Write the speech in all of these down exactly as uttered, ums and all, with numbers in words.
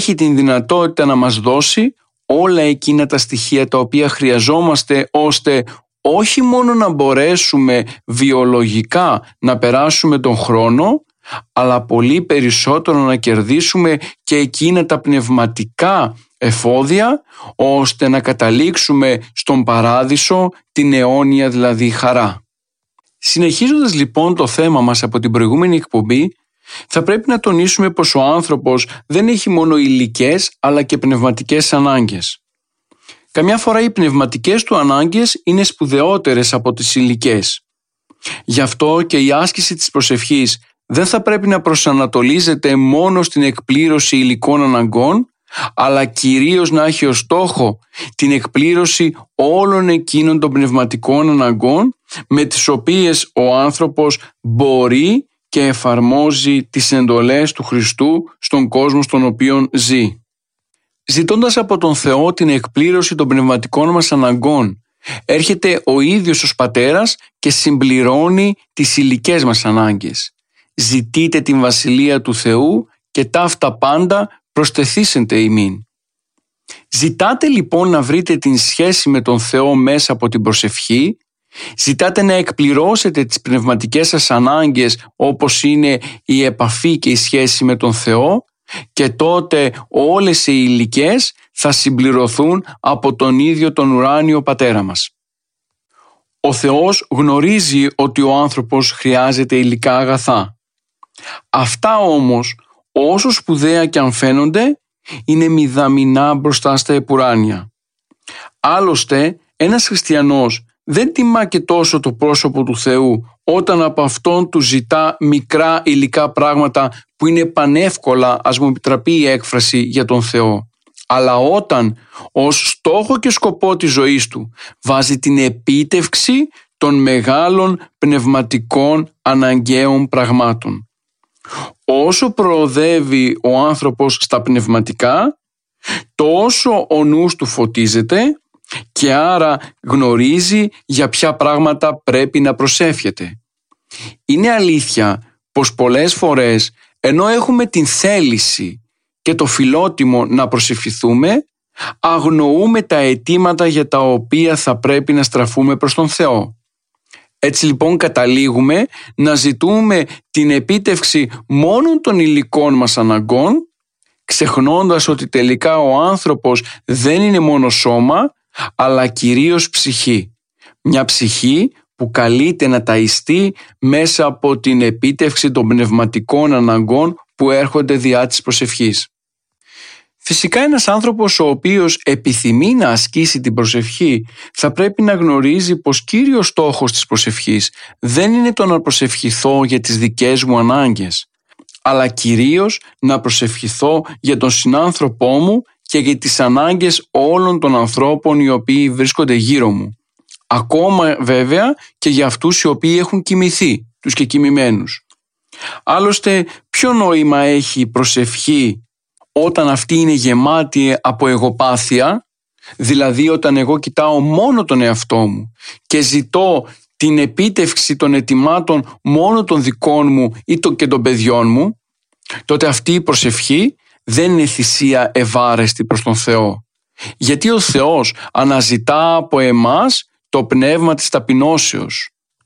έχει την δυνατότητα να μας δώσει όλα εκείνα τα στοιχεία τα οποία χρειαζόμαστε, ώστε όχι μόνο να μπορέσουμε βιολογικά να περάσουμε τον χρόνο, αλλά πολύ περισσότερο να κερδίσουμε και εκείνα τα πνευματικά εφόδια, ώστε να καταλήξουμε στον παράδεισο, την αιώνια δηλαδή χαρά. Συνεχίζοντας λοιπόν το θέμα μας από την προηγούμενη εκπομπή, θα πρέπει να τονίσουμε πως ο άνθρωπος δεν έχει μόνο υλικές αλλά και πνευματικές ανάγκες. Καμιά φορά οι πνευματικές του ανάγκες είναι σπουδαιότερες από τις υλικές. Γι' αυτό και η άσκηση της προσευχής δεν θα πρέπει να προσανατολίζεται μόνο στην εκπλήρωση υλικών αναγκών, αλλά κυρίως να έχει ως στόχο την εκπλήρωση όλων εκείνων των πνευματικών αναγκών με τις οποίες ο άνθρωπος μπορεί και εφαρμόζει τις εντολές του Χριστού στον κόσμο στον οποίο ζει. Ζητώντας από τον Θεό την εκπλήρωση των πνευματικών μας αναγκών, έρχεται ο ίδιος ως Πατέρας και συμπληρώνει τις υλικές μας ανάγκες. Ζητείτε την Βασιλεία του Θεού και ταύτα πάντα προστεθήσεντε ημίν. Ζητάτε λοιπόν να βρείτε την σχέση με τον Θεό μέσα από την προσευχή, ζητάτε να εκπληρώσετε τις πνευματικές σας ανάγκες όπως είναι η επαφή και η σχέση με τον Θεό, και τότε όλες οι υλικές θα συμπληρωθούν από τον ίδιο τον ουράνιο Πατέρα μας. Ο Θεός γνωρίζει ότι ο άνθρωπος χρειάζεται υλικά αγαθά. Αυτά όμως, όσο σπουδαία και αν φαίνονται, είναι μηδαμινά μπροστά στα επουράνια. Άλλωστε, ένας χριστιανός δεν τιμά και τόσο το πρόσωπο του Θεού όταν από αυτόν του ζητά μικρά υλικά πράγματα που είναι πανεύκολα, ας μου επιτραπεί η έκφραση, για τον Θεό. Αλλά όταν ως στόχο και σκοπό της ζωής του βάζει την επίτευξη των μεγάλων πνευματικών αναγκαίων πραγμάτων. Όσο προοδεύει ο άνθρωπος στα πνευματικά, τόσο ο νους του φωτίζεται και άρα γνωρίζει για ποια πράγματα πρέπει να προσεύχεται. Είναι αλήθεια πως πολλές φορές, ενώ έχουμε την θέληση και το φιλότιμο να προσευχηθούμε, αγνοούμε τα αιτήματα για τα οποία θα πρέπει να στραφούμε προς τον Θεό. Έτσι λοιπόν καταλήγουμε να ζητούμε την επίτευξη μόνον των υλικών μας αναγκών, ξεχνώντας ότι τελικά ο άνθρωπος δεν είναι μόνο σώμα, αλλά κυρίως ψυχή. Μια ψυχή που καλείται να ταϊστεί μέσα από την επίτευξη των πνευματικών αναγκών που έρχονται διά της προσευχής. Φυσικά ένας άνθρωπος ο οποίος επιθυμεί να ασκήσει την προσευχή θα πρέπει να γνωρίζει πως κύριος στόχος της προσευχής δεν είναι το να προσευχηθώ για τις δικές μου ανάγκες, αλλά κυρίως να προσευχηθώ για τον συνάνθρωπό μου και για τις ανάγκες όλων των ανθρώπων οι οποίοι βρίσκονται γύρω μου. Ακόμα βέβαια και για αυτούς οι οποίοι έχουν κοιμηθεί, τους και κοιμημένους. Άλλωστε, ποιο νόημα έχει η προσευχή όταν αυτή είναι γεμάτη από εγωπάθεια, δηλαδή όταν εγώ κοιτάω μόνο τον εαυτό μου και ζητώ την επίτευξη των αιτημάτων μόνο των δικών μου ή και των παιδιών μου, τότε αυτή η προσευχή δεν είναι θυσία ευάρεστη προς τον Θεό. Γιατί ο Θεός αναζητά από εμάς το πνεύμα της ταπεινώσεως.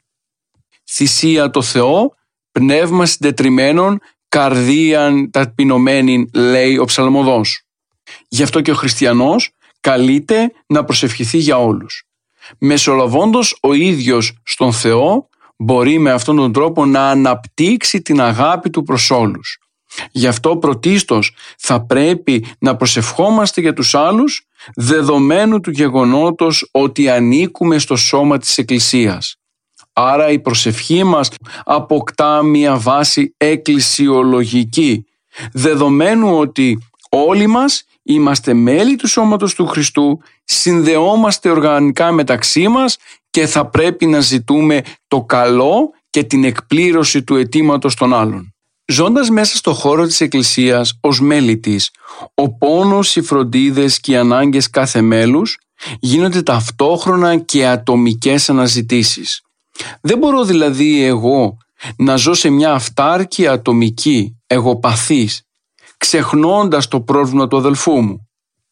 Θυσία το Θεό, πνεύμα συντετριμμένων, καρδίαν ταπεινωμένη, λέει ο ψαλμοδός. Γι' αυτό και ο χριστιανός καλείται να προσευχηθεί για όλους. Μεσολαβώντας ο ίδιος στον Θεό, μπορεί με αυτόν τον τρόπο να αναπτύξει την αγάπη του προς όλους. Γι' αυτό πρωτίστως θα πρέπει να προσευχόμαστε για τους άλλους, δεδομένου του γεγονότος ότι ανήκουμε στο σώμα της Εκκλησίας. Άρα η προσευχή μας αποκτά μια βάση εκκλησιολογική, δεδομένου ότι όλοι μας είμαστε μέλη του σώματος του Χριστού, συνδεόμαστε οργανικά μεταξύ μας και θα πρέπει να ζητούμε το καλό και την εκπλήρωση του αιτήματος των άλλων. Ζώντας μέσα στο χώρο της Εκκλησίας ως μέλη της, ο πόνος, οι φροντίδες και οι ανάγκες κάθε μέλους γίνονται ταυτόχρονα και ατομικές αναζητήσεις. Δεν μπορώ δηλαδή εγώ να ζω σε μια αυτάρκεια ατομική, εγωπαθής, ξεχνώντας το πρόβλημα του αδελφού μου.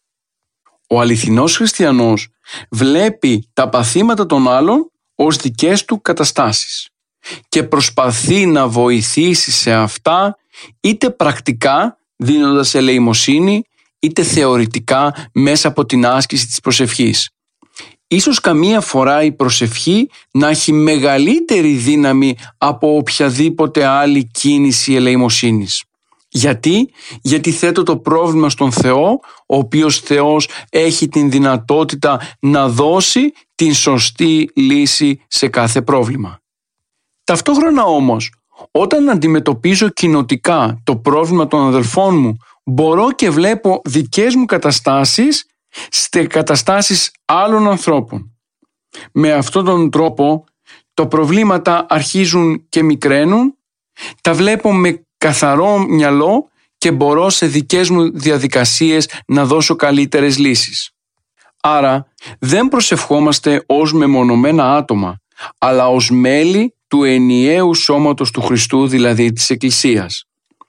Ο αληθινός χριστιανός βλέπει τα παθήματα των άλλων ως δικές του καταστάσεις και προσπαθεί να βοηθήσει σε αυτά, είτε πρακτικά δίνοντας ελεημοσύνη, είτε θεωρητικά μέσα από την άσκηση της προσευχής. Ίσως καμία φορά η προσευχή να έχει μεγαλύτερη δύναμη από οποιαδήποτε άλλη κίνηση ελεημοσύνης. Γιατί? Γιατί θέτω το πρόβλημα στον Θεό, ο οποίος Θεός έχει την δυνατότητα να δώσει την σωστή λύση σε κάθε πρόβλημα. Ταυτόχρονα όμως, όταν αντιμετωπίζω κοινοτικά το πρόβλημα των αδελφών μου, μπορώ και βλέπω δικές μου καταστάσεις σε καταστάσεις άλλων ανθρώπων. Με αυτόν τον τρόπο τα προβλήματα αρχίζουν και μικραίνουν, τα βλέπω με καθαρό μυαλό και μπορώ σε δικές μου διαδικασίες να δώσω καλύτερες λύσεις. Άρα δεν προσευχόμαστε ως μεμονωμένα άτομα, αλλά ως μέλη του ενιαίου σώματος του Χριστού, δηλαδή της Εκκλησίας.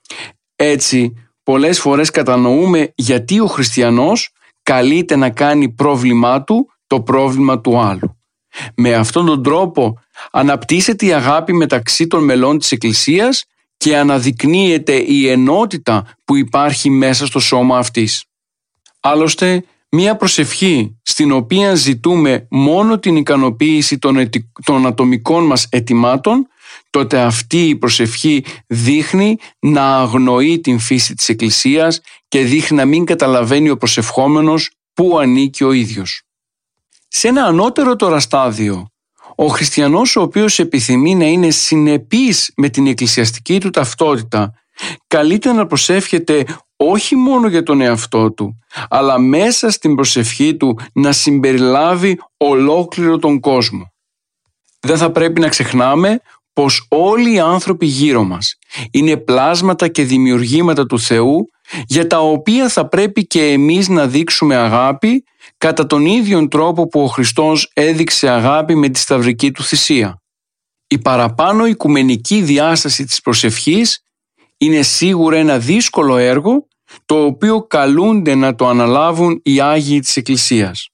Έτσι, πολλές φορές κατανοούμε γιατί ο χριστιανός καλείται να κάνει πρόβλημά του το πρόβλημα του άλλου. Με αυτόν τον τρόπο αναπτύσσεται η αγάπη μεταξύ των μελών της Εκκλησίας και αναδεικνύεται η ενότητα που υπάρχει μέσα στο σώμα αυτής. Άλλωστε, μία προσευχή στην οποία ζητούμε μόνο την ικανοποίηση των, ετι... των ατομικών μας αιτημάτων, τότε αυτή η προσευχή δείχνει να αγνοεί την φύση της Εκκλησίας και δείχνει να μην καταλαβαίνει ο προσευχόμενος πού ανήκει ο ίδιος. Σε ένα ανώτερο τώρα στάδιο, ο χριστιανός ο οποίος επιθυμεί να είναι συνεπής με την εκκλησιαστική του ταυτότητα, καλείται να προσεύχεται όχι μόνο για τον εαυτό του, αλλά μέσα στην προσευχή του να συμπεριλάβει ολόκληρο τον κόσμο. Δεν θα πρέπει να ξεχνάμε πως όλοι οι άνθρωποι γύρω μας είναι πλάσματα και δημιουργήματα του Θεού, για τα οποία θα πρέπει και εμείς να δείξουμε αγάπη κατά τον ίδιο τρόπο που ο Χριστός έδειξε αγάπη με τη σταυρική του θυσία. Η παραπάνω οικουμενική διάσταση της προσευχής είναι σίγουρα ένα δύσκολο έργο, το οποίο καλούνται να το αναλάβουν οι Άγιοι της Εκκλησίας.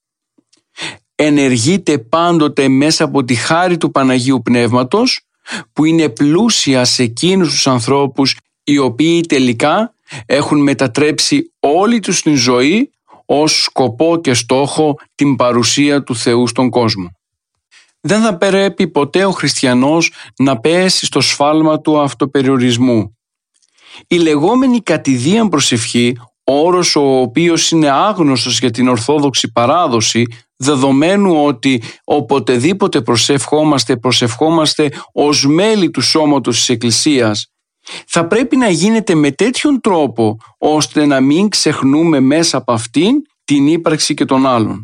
Ενεργείται πάντοτε μέσα από τη χάρη του Παναγίου Πνεύματος, που είναι πλούσια σε εκείνους τους ανθρώπους οι οποίοι τελικά έχουν μετατρέψει όλη τους την ζωή ως σκοπό και στόχο την παρουσία του Θεού στον κόσμο. Δεν θα πρέπει ποτέ ο χριστιανός να πέσει στο σφάλμα του αυτοπεριορισμού. Η λεγόμενη κατηδίαν προσευχή, όρος ο οποίος είναι άγνωστος για την ορθόδοξη παράδοση, δεδομένου ότι οποτεδήποτε προσευχόμαστε, προσευχόμαστε ως μέλη του σώματος της Εκκλησίας, θα πρέπει να γίνεται με τέτοιον τρόπο ώστε να μην ξεχνούμε μέσα από αυτήν την ύπαρξη και των άλλων.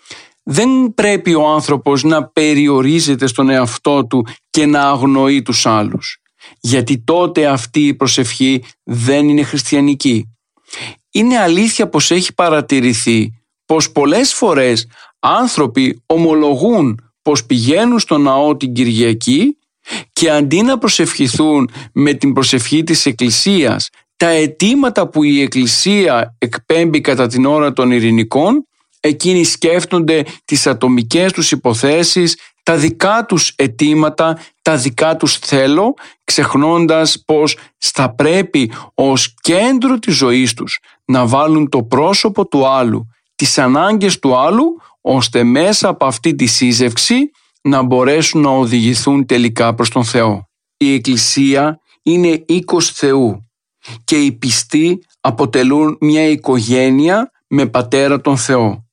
Δεν πρέπει ο άνθρωπος να περιορίζεται στον εαυτό του και να αγνοεί τους άλλους, γιατί τότε αυτή η προσευχή δεν είναι χριστιανική. Είναι αλήθεια πως έχει παρατηρηθεί πως πολλές φορές άνθρωποι ομολογούν πως πηγαίνουν στο ναό την Κυριακή και αντί να προσευχηθούν με την προσευχή της Εκκλησίας τα αιτήματα που η Εκκλησία εκπέμπει κατά την ώρα των ειρηνικών, εκείνοι σκέφτονται τις ατομικές τους υποθέσεις, τα δικά τους αιτήματα, τα δικά τους θέλω, ξεχνώντας πως θα πρέπει ως κέντρο της ζωής τους να βάλουν το πρόσωπο του άλλου, τις ανάγκες του άλλου, ώστε μέσα από αυτή τη σύζευξη να μπορέσουν να οδηγηθούν τελικά προς τον Θεό. Η Εκκλησία είναι οίκος Θεού και οι πιστοί αποτελούν μια οικογένεια με πατέρα τον Θεό.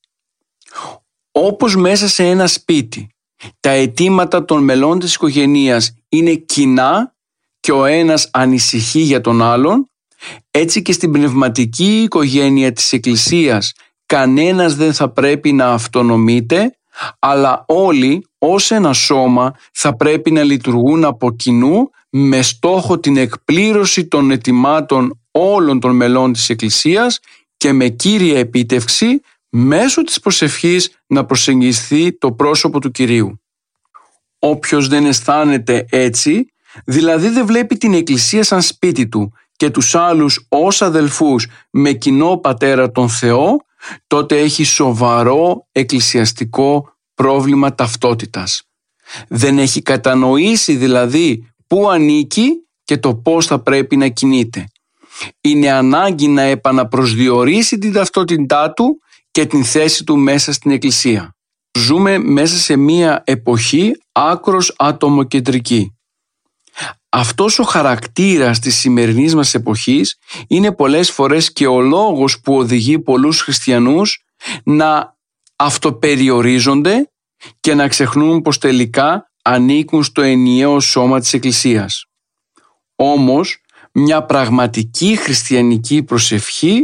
Όπως μέσα σε ένα σπίτι τα αιτήματα των μελών της οικογένειας είναι κοινά και ο ένας ανησυχεί για τον άλλον, έτσι και στην πνευματική οικογένεια της Εκκλησίας κανένας δεν θα πρέπει να αυτονομείται, αλλά όλοι ως ένα σώμα θα πρέπει να λειτουργούν από κοινού με στόχο την εκπλήρωση των αιτημάτων όλων των μελών της Εκκλησίας και με κύρια επίτευξη μέσω της προσευχής να προσεγγιστεί το πρόσωπο του Κυρίου. Όποιος δεν αισθάνεται έτσι, δηλαδή δεν βλέπει την Εκκλησία σαν σπίτι του και τους άλλους ως αδελφούς με κοινό πατέρα τον Θεό, τότε έχει σοβαρό εκκλησιαστικό πρόβλημα ταυτότητας. Δεν έχει κατανοήσει δηλαδή πού ανήκει και το πώς θα πρέπει να κινείται. Είναι ανάγκη να επαναπροσδιορίσει την ταυτότητά του και την θέση του μέσα στην Εκκλησία. Ζούμε μέσα σε μία εποχή άκρως ατομοκεντρική. Αυτός ο χαρακτήρας της σημερινής μας εποχής είναι πολλές φορές και ο λόγος που οδηγεί πολλούς χριστιανούς να αυτοπεριορίζονται και να ξεχνούν πως τελικά ανήκουν στο ενιαίο σώμα της Εκκλησίας. Όμως, μια πραγματική χριστιανική προσευχή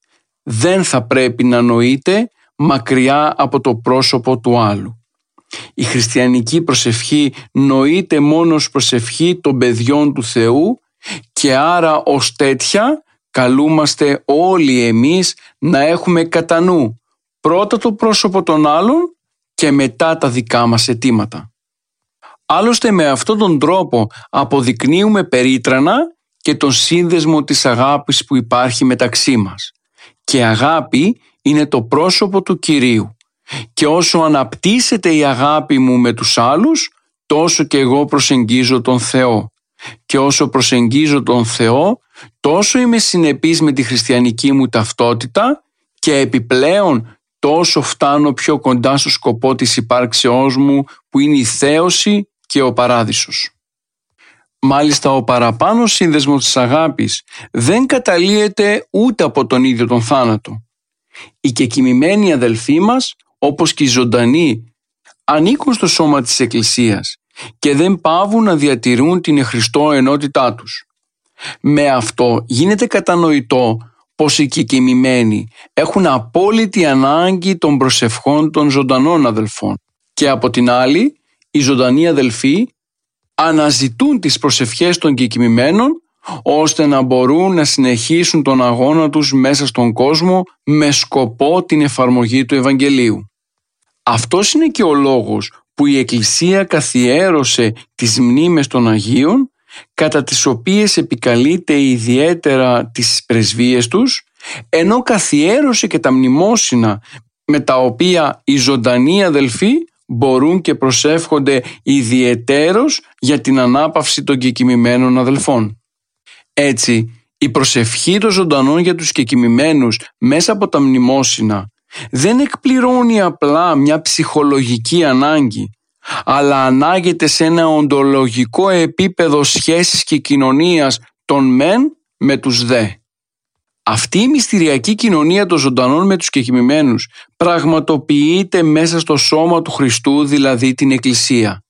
δεν θα πρέπει να νοείται μακριά από το πρόσωπο του άλλου. Η χριστιανική προσευχή νοείται μόνο ως προσευχή των παιδιών του Θεού και άρα ως τέτοια καλούμαστε όλοι εμείς να έχουμε κατά νου πρώτα το πρόσωπο των άλλων και μετά τα δικά μας αιτήματα. Άλλωστε με αυτόν τον τρόπο αποδεικνύουμε περίτρανα και τον σύνδεσμο της αγάπης που υπάρχει μεταξύ μας. Και αγάπη είναι το πρόσωπο του Κυρίου. Και όσο αναπτύσσεται η αγάπη μου με τους άλλους, τόσο και εγώ προσεγγίζω τον Θεό. Και όσο προσεγγίζω τον Θεό, τόσο είμαι συνεπής με τη χριστιανική μου ταυτότητα και επιπλέον τόσο φτάνω πιο κοντά στο σκοπό της υπάρξεώς μου που είναι η θέωση και ο παράδεισος. Μάλιστα ο παραπάνω σύνδεσμος της αγάπης δεν καταλύεται ούτε από τον ίδιο τον θάνατο. Οι κεκοιμημένοι αδελφοί μας, όπως και οι ζωντανοί, ανήκουν στο σώμα της Εκκλησίας και δεν παύουν να διατηρούν την εχριστό ενότητά τους. Με αυτό γίνεται κατανοητό πως οι κεκοιμημένοι έχουν απόλυτη ανάγκη των προσευχών των ζωντανών αδελφών και από την άλλη οι ζωντανοί αδελφοί αναζητούν τις προσευχές των κεκοιμημένων ώστε να μπορούν να συνεχίσουν τον αγώνα τους μέσα στον κόσμο με σκοπό την εφαρμογή του Ευαγγελίου. Αυτός είναι και ο λόγος που η Εκκλησία καθιέρωσε τις μνήμες των Αγίων, κατά τις οποίες επικαλείται ιδιαίτερα τις πρεσβείες τους, ενώ καθιέρωσε και τα μνημόσυνα με τα οποία οι ζωντανοί αδελφοί μπορούν και προσεύχονται ιδιαιτέρως για την ανάπαυση των κεκοιμημένων αδελφών. Έτσι, η προσευχή των ζωντανών για τους κεκοιμημένους μέσα από τα μνημόσυνα δεν εκπληρώνει απλά μια ψυχολογική ανάγκη, αλλά ανάγεται σε ένα οντολογικό επίπεδο σχέσης και κοινωνίας των μεν με τους δε. Αυτή η μυστηριακή κοινωνία των ζωντανών με τους κεκοιμημένους πραγματοποιείται μέσα στο σώμα του Χριστού, δηλαδή την Εκκλησία.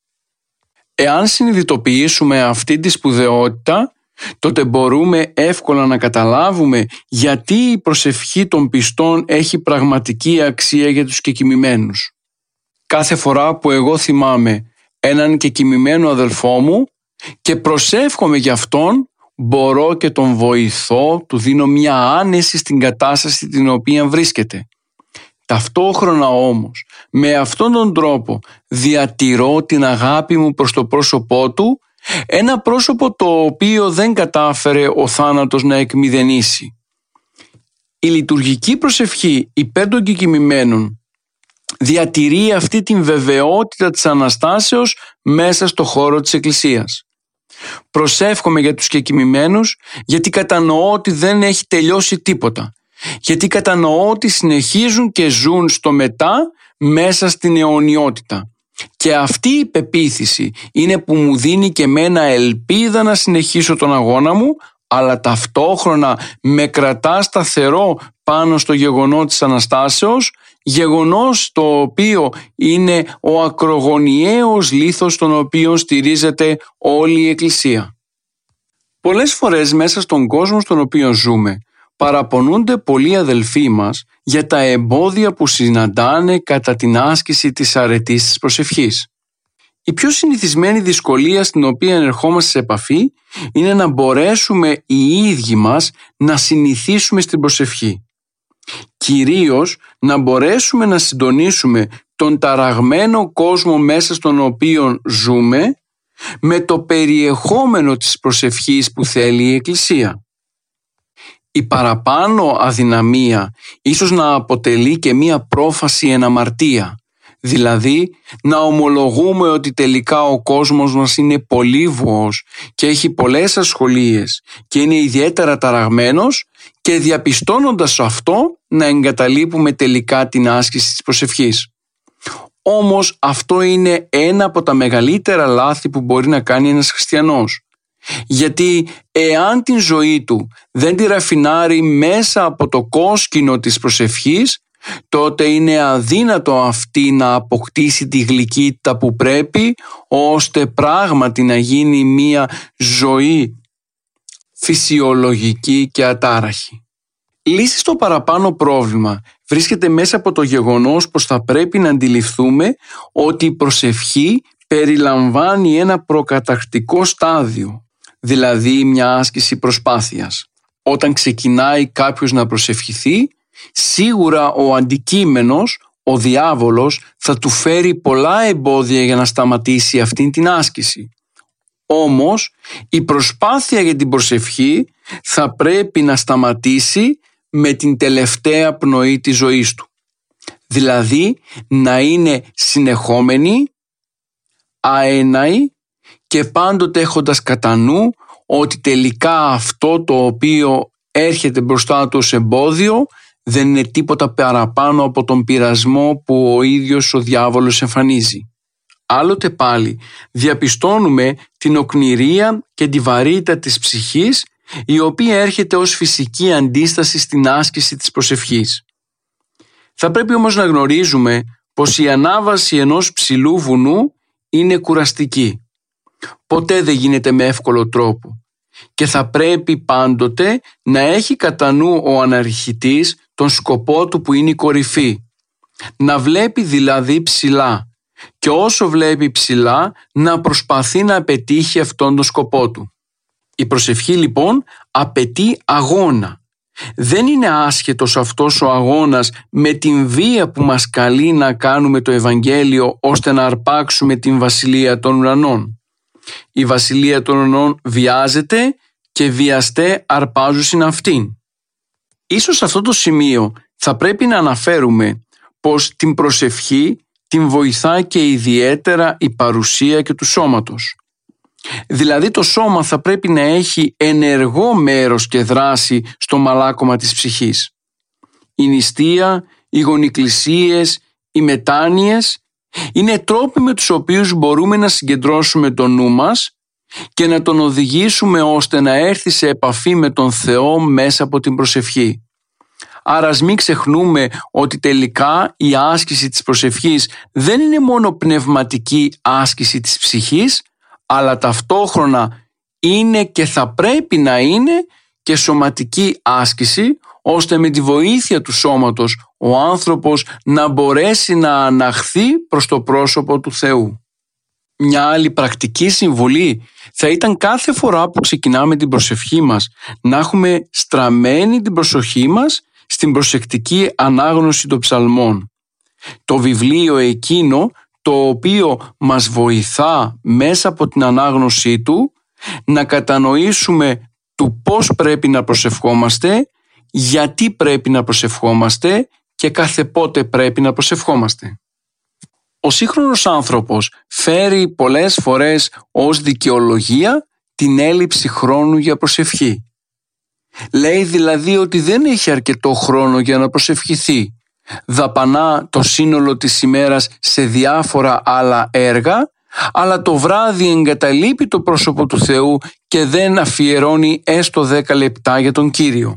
Εάν συνειδητοποιήσουμε αυτή τη σπουδαιότητα, τότε μπορούμε εύκολα να καταλάβουμε γιατί η προσευχή των πιστών έχει πραγματική αξία για τους κεκοιμημένους. Κάθε φορά που εγώ θυμάμαι έναν κεκοιμημένο αδελφό μου και προσεύχομαι για αυτόν, μπορώ και τον βοηθώ, του δίνω μια άνεση στην κατάσταση την οποία βρίσκεται. Ταυτόχρονα όμως, με αυτόν τον τρόπο διατηρώ την αγάπη μου προς το πρόσωπό του, ένα πρόσωπο το οποίο δεν κατάφερε ο θάνατος να εκμηδενήσει. Η λειτουργική προσευχή υπέρ των κεκοιμημένων διατηρεί αυτή την βεβαιότητα της Αναστάσεως μέσα στο χώρο της Εκκλησίας. Προσεύχομαι για τους κεκοιμημένους γιατί κατανοώ ότι δεν έχει τελειώσει τίποτα. Γιατί κατανοώ ότι συνεχίζουν και ζουν στο μετά μέσα στην αιωνιότητα. Και αυτή η πεποίθηση είναι που μου δίνει και εμένα ελπίδα να συνεχίσω τον αγώνα μου, αλλά ταυτόχρονα με κρατά σταθερό πάνω στο γεγονό της Αναστάσεως, γεγονός το οποίο είναι ο ακρογωνιαίος λίθος στον οποίο στηρίζεται όλη η Εκκλησία. Πολλές φορές μέσα στον κόσμο στον οποίο ζούμε παραπονούνται πολλοί αδελφοί μας για τα εμπόδια που συναντάνε κατά την άσκηση της αρετής της προσευχής. Η πιο συνηθισμένη δυσκολία στην οποία ερχόμαστε σε επαφή είναι να μπορέσουμε οι ίδιοι μας να συνηθίσουμε στην προσευχή. Κυρίως να μπορέσουμε να συντονίσουμε τον ταραγμένο κόσμο μέσα στον οποίο ζούμε με το περιεχόμενο της προσευχής που θέλει η Εκκλησία. Η παραπάνω αδυναμία ίσως να αποτελεί και μία πρόφαση εν αμαρτία, δηλαδή να ομολογούμε ότι τελικά ο κόσμος μας είναι πολύβουος και έχει πολλές ασχολίες και είναι ιδιαίτερα ταραγμένος, και διαπιστώνοντας αυτό να εγκαταλείπουμε τελικά την άσκηση της προσευχής. Όμως αυτό είναι ένα από τα μεγαλύτερα λάθη που μπορεί να κάνει ένας χριστιανός. Γιατί εάν την ζωή του δεν τη ραφινάρει μέσα από το κόσκινο της προσευχής, τότε είναι αδύνατο αυτή να αποκτήσει τη γλυκύτητα που πρέπει, ώστε πράγματι να γίνει μία ζωή φυσιολογική και ατάραχη. Λύση στο παραπάνω πρόβλημα βρίσκεται μέσα από το γεγονός πως θα πρέπει να αντιληφθούμε ότι η προσευχή περιλαμβάνει ένα προκαταρκτικό στάδιο, δηλαδή μια άσκηση προσπάθειας. Όταν ξεκινάει κάποιος να προσευχηθεί, σίγουρα ο αντικείμενος, ο διάβολος, θα του φέρει πολλά εμπόδια για να σταματήσει αυτήν την άσκηση. Όμως η προσπάθεια για την προσευχή θα πρέπει να σταματήσει με την τελευταία πνοή της ζωής του. Δηλαδή να είναι συνεχόμενη, αέναη και πάντοτε έχοντας κατά νου ότι τελικά αυτό το οποίο έρχεται μπροστά του ως εμπόδιο δεν είναι τίποτα παραπάνω από τον πειρασμό που ο ίδιος ο διάβολος εμφανίζει. Άλλοτε πάλι διαπιστώνουμε την οκνηρία και τη βαρύτητα της ψυχής, η οποία έρχεται ως φυσική αντίσταση στην άσκηση της προσευχής. Θα πρέπει όμως να γνωρίζουμε πως η ανάβαση ενός ψηλού βουνού είναι κουραστική. Ποτέ δεν γίνεται με εύκολο τρόπο και θα πρέπει πάντοτε να έχει κατά νου ο αναρχητής τον σκοπό του που είναι η κορυφή. Να βλέπει δηλαδή ψηλά και όσο βλέπει ψηλά να προσπαθεί να πετύχει αυτόν τον σκοπό του. Η προσευχή λοιπόν απαιτεί αγώνα. Δεν είναι άσχετος αυτός ο αγώνας με την βία που μας καλεί να κάνουμε το Ευαγγέλιο ώστε να αρπάξουμε την βασιλεία των ουρανών. Η βασιλεία των ουρανών βιάζεται και βιαστέ αρπάζουσιν αυτήν. Ίσως σε αυτό το σημείο θα πρέπει να αναφέρουμε πως την προσευχή την βοηθά και ιδιαίτερα η παρουσία και του σώματος. Δηλαδή το σώμα θα πρέπει να έχει ενεργό μέρος και δράση στο μαλάκωμα της ψυχής. Η νηστεία, οι γονικλησίες, οι μετάνοιες είναι τρόποι με τους οποίους μπορούμε να συγκεντρώσουμε το νου μας και να τον οδηγήσουμε ώστε να έρθει σε επαφή με τον Θεό μέσα από την προσευχή. Άρα ας μην ξεχνούμε ότι τελικά η άσκηση της προσευχής δεν είναι μόνο πνευματική άσκηση της ψυχής, αλλά ταυτόχρονα είναι και θα πρέπει να είναι και σωματική άσκηση, ώστε με τη βοήθεια του σώματος ο άνθρωπος να μπορέσει να αναχθεί προς το πρόσωπο του Θεού. Μια άλλη πρακτική συμβουλή θα ήταν κάθε φορά που ξεκινάμε την προσευχή μας να έχουμε στραμμένη την προσοχή μας στην προσεκτική ανάγνωση των ψαλμών. Το βιβλίο εκείνο το οποίο μας βοηθά μέσα από την ανάγνωσή του να κατανοήσουμε του πώς πρέπει να προσευχόμαστε, γιατί πρέπει να προσευχόμαστε και κάθε πότε πρέπει να προσευχόμαστε. Ο σύγχρονος άνθρωπος φέρει πολλές φορές ως δικαιολογία την έλλειψη χρόνου για προσευχή. Λέει δηλαδή ότι δεν έχει αρκετό χρόνο για να προσευχηθεί. Δαπανά το σύνολο της ημέρας σε διάφορα άλλα έργα, αλλά το βράδυ εγκαταλείπει το πρόσωπο του Θεού και δεν αφιερώνει έστω δέκα λεπτά για τον Κύριο.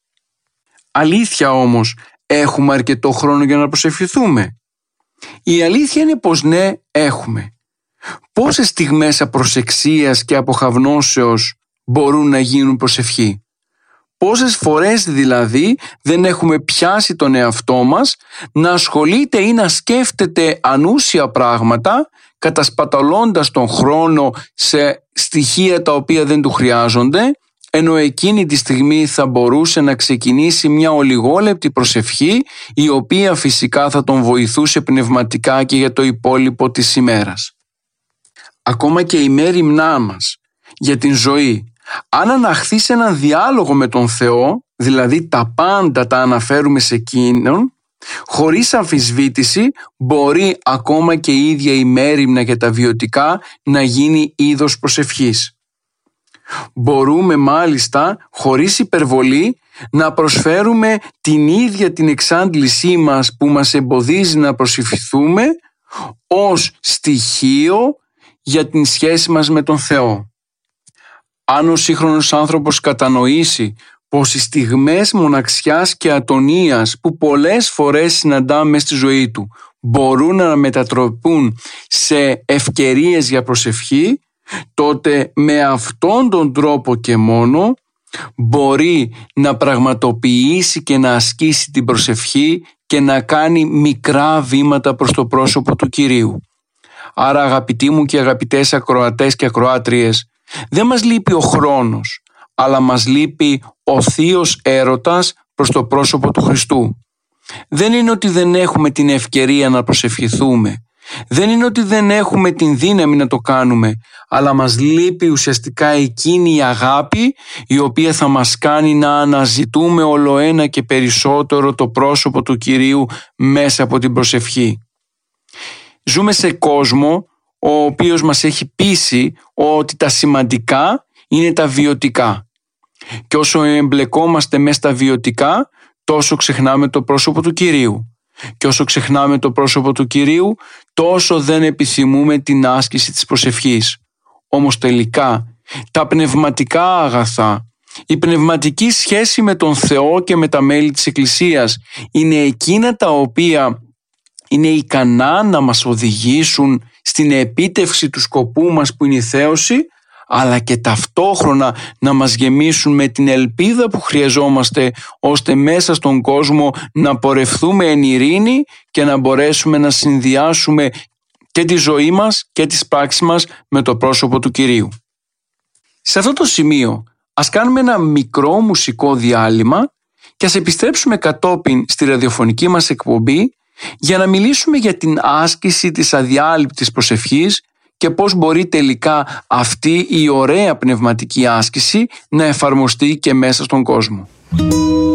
Αλήθεια όμως, έχουμε αρκετό χρόνο για να προσευχηθούμε? Η αλήθεια είναι πως ναι, έχουμε. Πόσες στιγμές απροσεξίας και αποχαυνώσεως μπορούν να γίνουν προσευχή? Πόσες φορές δηλαδή δεν έχουμε πιάσει τον εαυτό μας να ασχολείται ή να σκέφτεται ανούσια πράγματα, κατασπαταλώντας τον χρόνο σε στοιχεία τα οποία δεν του χρειάζονται, ενώ εκείνη τη στιγμή θα μπορούσε να ξεκινήσει μια ολιγόλεπτη προσευχή, η οποία φυσικά θα τον βοηθούσε πνευματικά και για το υπόλοιπο της ημέρας. Ακόμα και η μέριμνά μας για την ζωή Αν αναχθεί σε έναν διάλογο με τον Θεό, δηλαδή τα πάντα τα αναφέρουμε σε Εκείνον, χωρίς αμφισβήτηση μπορεί ακόμα και η ίδια η μέριμνα για τα βιωτικά να γίνει είδος προσευχής. Μπορούμε μάλιστα χωρίς υπερβολή να προσφέρουμε την ίδια την εξάντλησή μας που μας εμποδίζει να προσευχηθούμε ως στοιχείο για την σχέση μας με τον Θεό. Αν ο σύγχρονος άνθρωπος κατανοήσει πως οι στιγμές μοναξιάς και ατονίας που πολλές φορές συναντά μες στη ζωή του μπορούν να μετατροπούν σε ευκαιρίες για προσευχή, τότε με αυτόν τον τρόπο και μόνο μπορεί να πραγματοποιήσει και να ασκήσει την προσευχή και να κάνει μικρά βήματα προς το πρόσωπο του Κυρίου. Άρα, αγαπητοί μου και αγαπητές ακροατές και ακροάτριες, δεν μας λείπει ο χρόνος, αλλά μας λείπει ο θείος έρωτας προς το πρόσωπο του Χριστού. Δεν είναι ότι δεν έχουμε την ευκαιρία να προσευχηθούμε, δεν είναι ότι δεν έχουμε την δύναμη να το κάνουμε, αλλά μας λείπει ουσιαστικά εκείνη η αγάπη η οποία θα μας κάνει να αναζητούμε ολοένα και περισσότερο το πρόσωπο του Κυρίου μέσα από την προσευχή. Ζούμε σε κόσμο ο οποίος μας έχει πείσει ότι τα σημαντικά είναι τα βιωτικά. Και όσο εμπλεκόμαστε μέσα στα βιωτικά, τόσο ξεχνάμε το πρόσωπο του Κυρίου. Και όσο ξεχνάμε το πρόσωπο του Κυρίου, τόσο δεν επιθυμούμε την άσκηση της προσευχής. Όμως τελικά, τα πνευματικά αγαθά, η πνευματική σχέση με τον Θεό και με τα μέλη της Εκκλησίας είναι εκείνα τα οποία είναι ικανά να μας οδηγήσουν στην επίτευξη του σκοπού μας που είναι η θέωση, αλλά και ταυτόχρονα να μας γεμίσουν με την ελπίδα που χρειαζόμαστε ώστε μέσα στον κόσμο να πορευθούμε εν ειρήνη και να μπορέσουμε να συνδυάσουμε και τη ζωή μας και τις πράξεις μας με το πρόσωπο του Κυρίου. Σε αυτό το σημείο ας κάνουμε ένα μικρό μουσικό διάλειμμα και ας επιστρέψουμε κατόπιν στη ραδιοφωνική μας εκπομπή για να μιλήσουμε για την άσκηση της αδιάλειπτης προσευχής και πώς μπορεί τελικά αυτή η ωραία πνευματική άσκηση να εφαρμοστεί και μέσα στον κόσμο.